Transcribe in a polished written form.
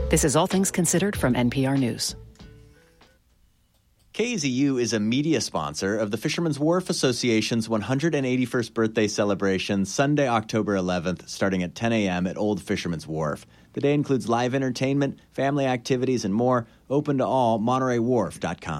This is All Things Considered from NPR News. KZU is a media sponsor of the Fisherman's Wharf Association's 181st birthday celebration Sunday, October 11th, starting at 10 a.m. at Old Fisherman's Wharf. The day includes live entertainment, family activities, and more. Open to all, MontereyWharf.com.